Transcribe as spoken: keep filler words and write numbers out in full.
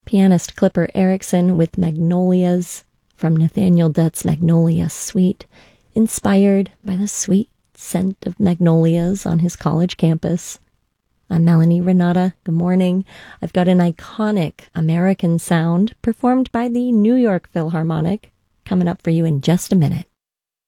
Pianist Clipper Erickson with Magnolias from Nathaniel Dutt's Magnolia Suite, inspired by the sweet scent of magnolias on his college campus. I'm Melanie Renata. Good morning. I've got an iconic American sound performed by the New York Philharmonic coming up for you in just a minute.